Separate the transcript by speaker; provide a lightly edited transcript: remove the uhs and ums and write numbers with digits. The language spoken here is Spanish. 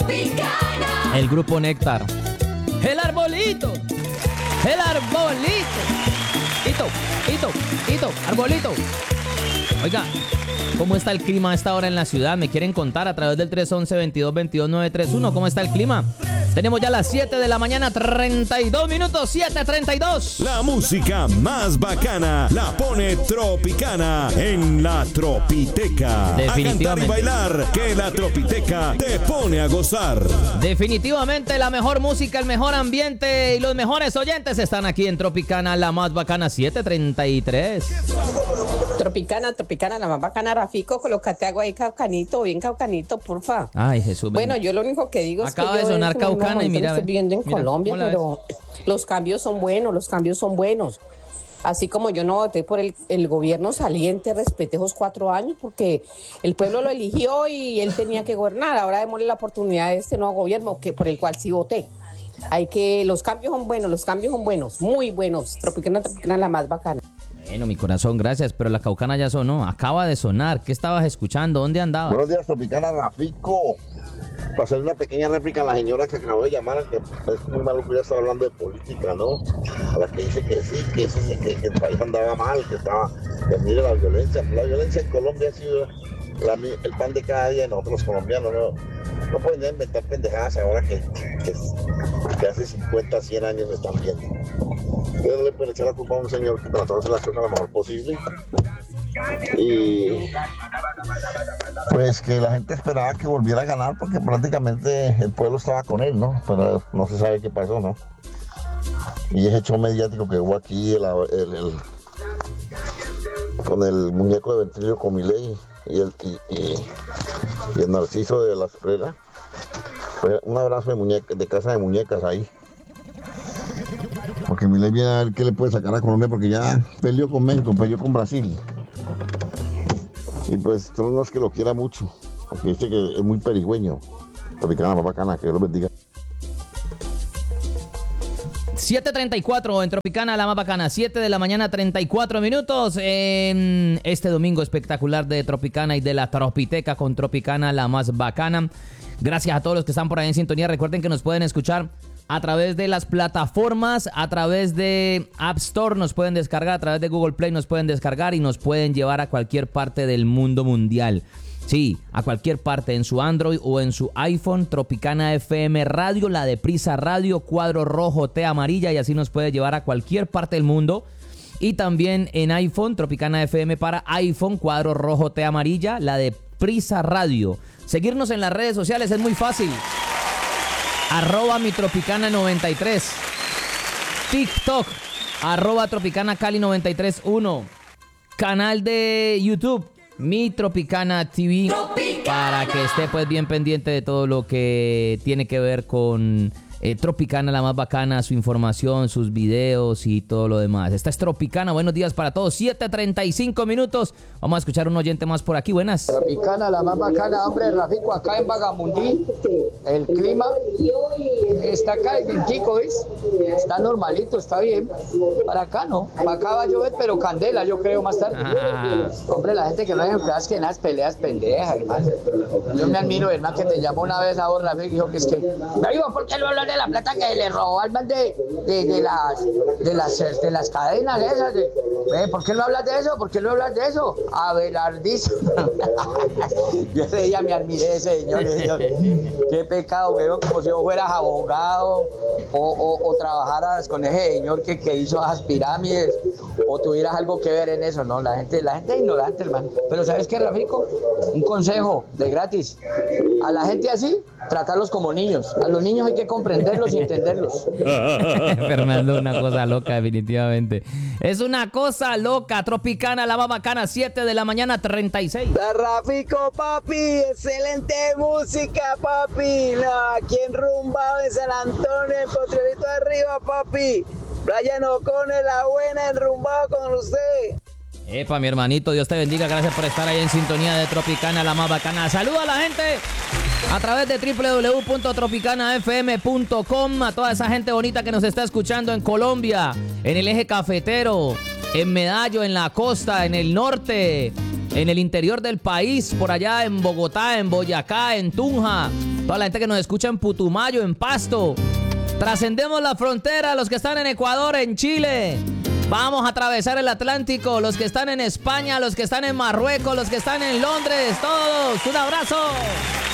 Speaker 1: El grupo Néctar. El arbolito. El arbolito. Hito, arbolito. Oiga, ¿cómo está el clima a esta hora en la ciudad? ¿Me quieren contar a través del 311-2222-931? ¿Cómo está el clima? Tenemos ya las 7 de la mañana, 32 minutos, 7:32.
Speaker 2: La música más bacana la pone Tropicana en la Tropiteca. A cantar y bailar, que la Tropiteca te pone a gozar.
Speaker 1: Definitivamente la mejor música, el mejor ambiente y los mejores oyentes están aquí en Tropicana, la más bacana, 7:33.
Speaker 3: Tropicana, la más bacana, Rafico, colócate agua ahí, caucanito, bien caucanito, porfa.
Speaker 1: Ay, Jesús.
Speaker 3: Bueno, yo lo único que digo
Speaker 1: acaba
Speaker 3: es que
Speaker 1: de sonar Caucana y mira,
Speaker 3: estoy viviendo en Colombia,
Speaker 1: ¿cómo la
Speaker 3: pero los cambios son buenos. Así como yo no voté por el gobierno saliente, respeté esos 4 años porque el pueblo lo eligió y él tenía que gobernar. Ahora démosle la oportunidad a este nuevo gobierno por el cual sí voté. Los cambios son buenos, muy buenos. Tropicana, la más bacana.
Speaker 1: Bueno, mi corazón, gracias, pero la Caucana ya sonó, acaba de sonar. ¿Qué estabas escuchando? ¿Dónde andabas?
Speaker 4: Buenos días, Tropicana, Rafico. Para hacer una pequeña réplica a la señora que acabó de llamar, que es muy malo que ya está hablando de política, ¿no? A la que dice que sí, que el país andaba mal, que mire la violencia. La violencia en Colombia ha sido el pan de cada día de nosotros los colombianos, no pueden inventar pendejadas ahora que hace 50, 100 años se están viendo. Ustedes no le pueden echar la culpa a un señor que trató de hacer las cosas lo mejor posible. Y pues que la gente esperaba que volviera a ganar porque prácticamente el pueblo estaba con él, ¿no? Pero no se sabe qué pasó, ¿no? Y ese show mediático que hubo aquí con el muñeco de Ventillo con Milei y el Narciso de la Esprela, fue un abrazo de casa de muñecas ahí. Porque Milei viene a ver qué le puede sacar a Colombia porque ya peleó con México, peleó con Brasil. Y pues no es que lo quiera mucho, porque dice que es muy perigüeño. Tropicana, más bacana, que Dios lo bendiga.
Speaker 1: 7:34 en Tropicana, la más bacana, 7 de la mañana, 34 minutos en este domingo espectacular de Tropicana y de la Tropiteca con Tropicana, la más bacana. Gracias a todos los que están por ahí en sintonía. Recuerden que nos pueden escuchar a través de las plataformas, a través de App Store nos pueden descargar, a través de Google Play nos pueden descargar y nos pueden llevar a cualquier parte del mundo mundial. Sí, a cualquier parte, en su Android o en su iPhone, Tropicana FM Radio, la de Prisa Radio, cuadro rojo, T amarilla, y así nos puede llevar a cualquier parte del mundo. Y también en iPhone, Tropicana FM para iPhone, cuadro rojo, T amarilla, la de Prisa Radio. Seguirnos en las redes sociales es muy fácil. @mitropicana93, TikTok, @tropicanacali931, canal de YouTube, Mi Tropicana TV, para que esté pues bien pendiente de todo lo que tiene que ver con Tropicana, la más bacana, su información, sus videos y todo lo demás. Esta es Tropicana, buenos días para todos, 7:35 minutos. Vamos a escuchar un oyente más por aquí, buenas.
Speaker 5: Tropicana, la más bacana, hombre, Rafico, acá en Bagamundí, el clima está calientico, ¿ves? Está normalito, está bien. Para acá no, para acá va a llover, pero candela, yo creo, más tarde. Hombre, la gente que no hay empleadas que en las peleas pendejas, hermano. Yo me admiro, hermano, que te llamó una vez a vos, Rafico, y dijo que es que, no, ¿por qué no hablas de la plata que le robó al man de las cadenas esas? ¿Por qué no hablas de eso? ¿Por qué no hablas de eso? Abelardis. Yo ese día me admiré de ese señor. Qué pecado, weón, como si vos fueras abogado o trabajaras con ese señor que hizo esas pirámides o tuvieras algo que ver en eso. No, la gente es ignorante, hermano. Pero ¿sabes qué, Rafico? Un consejo de gratis. A la gente así, tratarlos como niños. A los niños hay que comprenderlos y entenderlos.
Speaker 1: Fernando, una cosa loca, definitivamente. Es una cosa loca. Tropicana, la más bacana, 7 de la mañana, 36.
Speaker 6: Rafico, papi, excelente música, papi. Aquí enrumbado en San Antonio, en Potrerito arriba, papi. Brian O'Connor, la buena, enrumbado con usted.
Speaker 1: Epa, mi hermanito, Dios te bendiga. Gracias por estar ahí en sintonía de Tropicana, la más bacana. Saluda a la gente a través de www.tropicanafm.com, a toda esa gente bonita que nos está escuchando en Colombia, en el eje cafetero, en Medallo, en la costa, en el norte, en el interior del país, por allá en Bogotá, en Boyacá, en Tunja. toda la gente que nos escucha en Putumayo, en Pasto. Trascendemos la frontera, los que están en Ecuador, en Chile. Vamos a atravesar el Atlántico, los que están en España, los que están en Marruecos, los que están en Londres, todos. Un abrazo.